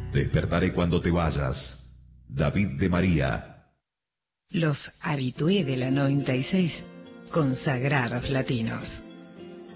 Despertaré cuando te vayas. David de María. Los habitué de la 96, consagrados latinos.